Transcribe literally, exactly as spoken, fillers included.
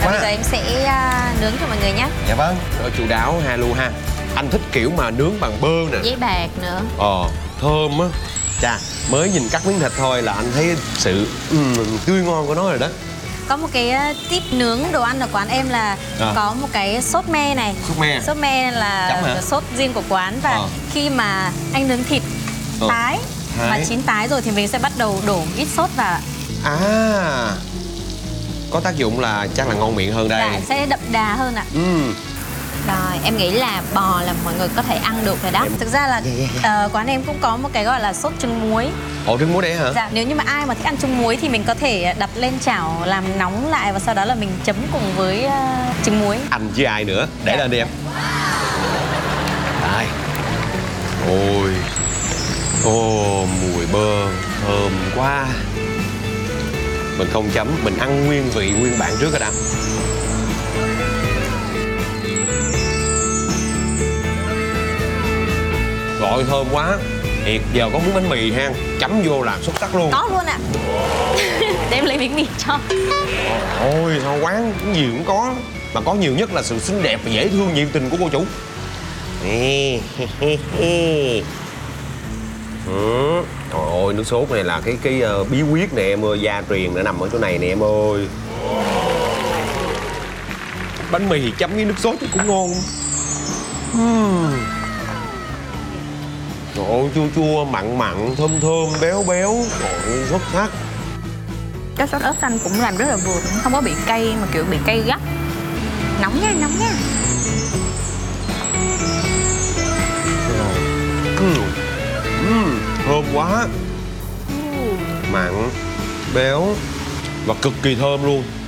quá. Bây giờ em sẽ uh, nướng cho mọi người nhé. Dạ vâng. Rồi chu đáo ha luôn ha. Anh thích kiểu mà nướng bằng bơ nè. Giấy bạc nữa. Ờ, thơm á. Chà, mới nhìn cắt miếng thịt thôi là anh thấy sự um, tươi ngon của nó rồi đó. Có một cái tip nướng đồ ăn ở quán em là à. có một cái sốt me này. Sốt me. Sốt me là sốt riêng của quán. Và à. khi mà anh nướng thịt à. tái mà chín tái rồi thì mình sẽ bắt đầu đổ ít sốt vào. À, có tác dụng là chắc là ngon miệng hơn đây. Dạ, sẽ đậm đà hơn ạ. Ừ. Rồi, em nghĩ là bò là mọi người có thể ăn được rồi đó. Em... Thực ra là uh, quán em cũng có một cái gọi là sốt trứng muối. Ồ, trứng muối đấy hả? Dạ, nếu như mà ai mà thích ăn trứng muối thì mình có thể đặt lên chảo làm nóng lại và sau đó là mình chấm cùng với uh, trứng muối. Anh chứ ai nữa, để dạ. lên đi em. Đây. Ôi. Ồ, mùi bơ thơm quá. Mình không chấm, mình ăn nguyên vị nguyên bản trước rồi đã. Gọi thơm quá. Thiệt, giờ có muốn bánh mì ha, chấm vô làm xuất sắc luôn. Có luôn ạ. Để em lấy bánh mì cho. Ôi, sao quán cái gì cũng có. Mà có nhiều nhất là sự xinh đẹp và dễ thương nhiệt tình của cô chủ. Nè. Ừ. Trời ơi, nước sốt này là cái cái uh, bí quyết nè em ơi, gia truyền đã nằm ở chỗ này nè em ơi. Bánh mì chấm với nước sốt thì cũng ngon. uhm. Trời ơi, chua chua, mặn mặn, thơm thơm, béo béo. Trời ơi, xuất sắc. Cái sốt ớt xanh cũng làm rất là vừa, không có bị cay mà kiểu bị cay gắt. Nóng nha, nóng nha. uhm. Uhm, thơm quá. Mặn, béo và cực kỳ thơm luôn.